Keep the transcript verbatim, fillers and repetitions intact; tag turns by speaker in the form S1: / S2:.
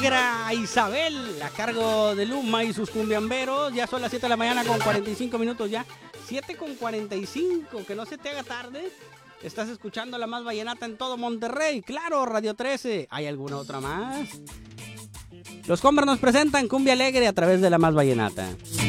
S1: Negra Isabel, a cargo de Luma y sus cumbiamberos. Ya son las siete de la mañana con cuarenta y cinco minutos ya. siete con cuarenta y cinco, que no se te haga tarde. Estás escuchando la más vallenata en todo Monterrey. Claro, Radio trece. ¿Hay alguna otra más? Los Combers nos presentan Cumbia Alegre a través de la más vallenata.